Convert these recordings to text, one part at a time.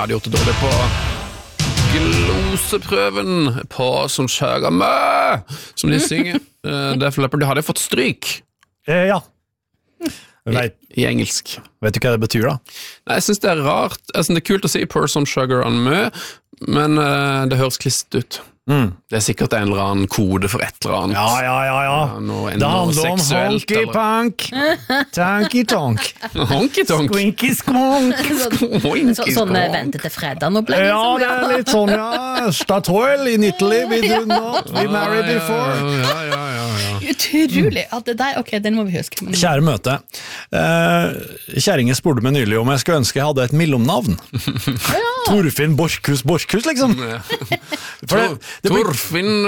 jeg hadde gjort det dårlig på gloseprøven på som skjøger mø, som de synger. Def Leppard, de hadde fått stryk. Ja. I engelsk. Vet du hva det betyr da? Nei, jeg synes det rart. Jeg synes det kult å si pour some sugar on mø, men det høres klist ut. Det sikkert en eller annen kode for et eller annet. Ja. Det handler om honky-punk, tanky-tonk, honky-tonk, squinky-skonk. Sånn vente til fredag-opplegg. Ja, det litt sånn, Statoil in Italy, we do not, we married before. Ja. Utrolig at det der, ok, den må vi huske. Kjære møte, kjæringen spurte meg nylig om jeg skulle ønske jeg hadde et mellomnavn. Torfinn Borchhus, liksom. Torfinn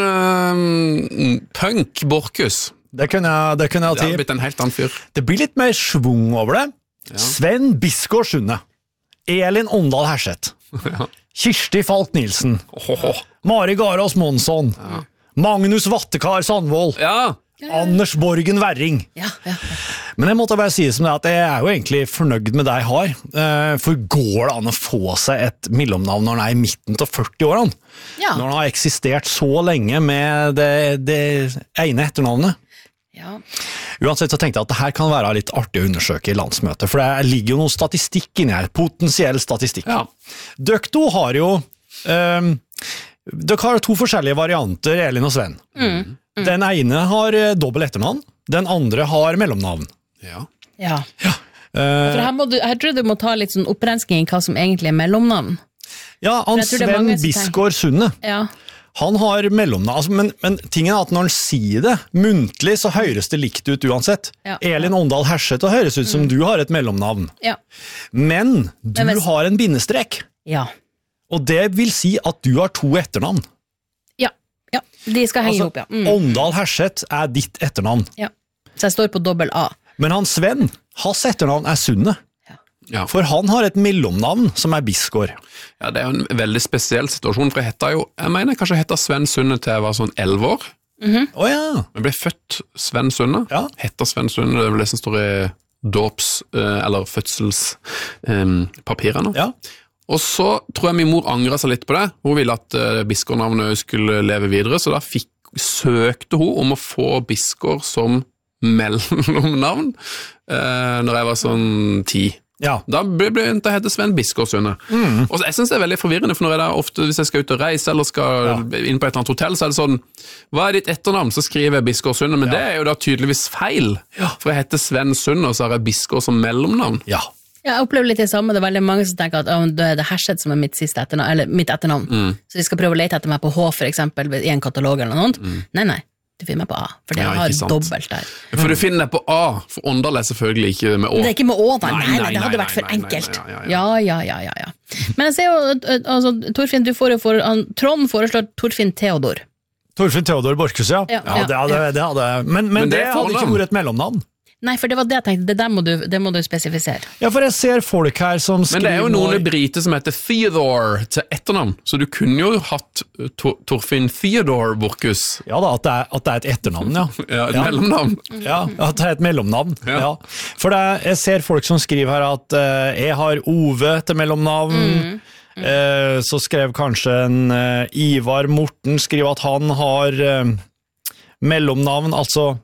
Punk Borchhus. Det kunne jeg Det ha hadde blitt en helt annen fyr. Det blir litt mer svung over det. Sven Bisgaard Sunde, Elin Åndal Herseth, Kirsti Falk Nilsen, Mari Garås Månsson, Magnus Vattekar Sandvold, Anders Borgen Verring. Men jeg måtte bare si som det at jeg jo egentlig fornøyd med det jeg har. For går det an å få seg et mellomnavn når han i midten til 40-årene? Når han har eksistert så lenge med det ene etternavnet? Uansett så tenkte jeg at det her kan være litt artig å undersøke i landsmøtet, for det ligger jo noe statistikk inni her, potensiell statistikk. Dere to har jo dere har to forskjellige varianter, Elin og Sven. Den ene har dobbelt etternavn, den andre har mellomnavn. For her tror jeg du må ta litt sånn opprensking i hva som egentlig er mellomnavn. Sven Bisgaard Sunde. Han har mellomnavn, men tingen er at når han sier det muntlig, så høres det likt ut uansett. Elin Åndal Herseth høres ut som du har et mellomnavn. Men du har en bindestrek. Og det vil si at du har to etternavn. De skal henge opp, Åndal Herseth er ditt etternavn. Så jeg står på dobbelt A. Men han Sven, hans etternavn er Sunde. For han har et mellomnavn som er Bisgaard. Det er jo en veldig spesiell situasjon, for jeg mener kanskje jeg heter Sven Sunde til jeg var sånn 11 år. Jeg ble født Sven Sunde. Heter Sven Sunde, det er vel det som står i dåps- eller fødselspapirene. Og så tror jeg min mor angret seg litt på det. Hun ville at Bisgaard-navnet skulle leve videre, så da søkte hun om å få Bisgaard som mellomnavn når jeg var sånn 10. Da begynte jeg å hete Sven Bisgaard Sunde. Og jeg synes det er veldig forvirrende, for når jeg ofte, hvis jeg skal ut og reise eller skal inn på et eller annet hotell, så er det sånn, hva er ditt etternavn? Så skriver jeg Bisgaard Sunde, men det er jo da tydeligvis feil. For jeg heter Sven Sunde, og så har jeg Bisgaard som mellomnavn. Jeg opplever litt det samme, det er veldig mange som tenker at det er Herseth som er mitt siste etternavn, eller mitt etternavn. Så de skal prøve å lete etter meg på H for eksempel, i en katalog eller noe. Nei, du finner meg på A, for det har dobbelt der. For du finner deg på A, for Åndal er selvfølgelig ikke med Å. Det er ikke med Å, nei, det hadde vært for enkelt. Ja. Men jeg ser jo, Torfinn, Trond foreslår Torfinn Theodor. Torfinn Theodor Borchhus, det hadde. Men det hadde ikke vært et mellomnavn. Nei, for det var det jeg tenkte, det må du spesifisere. For jeg ser folk her som skriver... Men det er jo noen briter som heter Theodore til etternavn, så du kunne jo hatt Torfinn Theodore Borchhus. At det er et etternavn, et mellomnavn. At det er et mellomnavn, For jeg ser folk som skriver her at jeg har Ove til mellomnavn, så skrev kanskje en Ivar Morten, skriver at han har mellomnavn, altså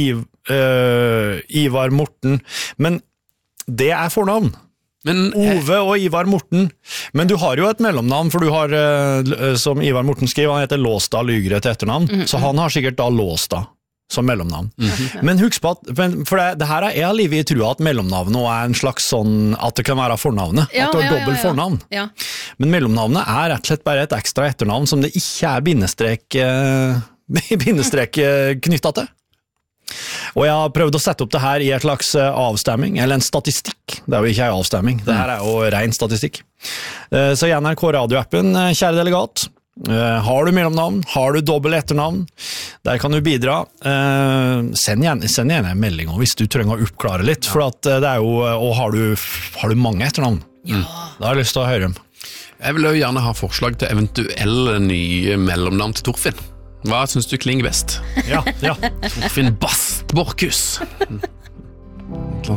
Ivar Morten, men det er fornavn. Ove og Ivar Morten, men du har jo et mellomnavn, for du har, som Ivar Morten skriver, han heter Låstad Lygre til etternavn, så han har sikkert da Låstad som mellomnavn. Men husk på at, for det her er livet i trua at mellomnavnet er en slags sånn, at det kan være fornavnet, at det er dobbelt fornavn. Men mellomnavnet er rett og slett bare et ekstra etternavn som det ikke er bindestrek knyttet til. Og jeg har prøvd å sette opp det her i et slags avstemming, eller en statistikk. Det er jo ikke en avstemming, det her er jo ren statistikk. Så i NRK Radio-appen, kjære delegat, har du mellomnavn, har du dobbelt etternavn, der kan du bidra. Send gjerne en melding hvis du trenger å oppklare litt, for at det er jo, og har du mange etternavn? Da har jeg lyst til å høre dem. Jeg vil jo gjerne ha forslag til eventuelle nye mellomnavn til Torfinn. Hva synes du klinger best? Ja. Torfinn Bast Borchhus.